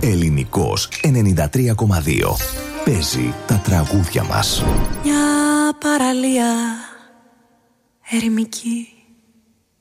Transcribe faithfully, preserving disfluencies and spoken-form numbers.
Ελληνικός ενενήντα τρία κόμμα δύο. Παίζει τα τραγούδια μας. Μια παραλία ερημική,